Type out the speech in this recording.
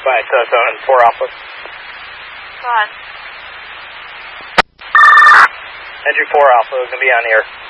Right, so 4 Alpha. Go on. Entry 4 Alpha is going to be on the air.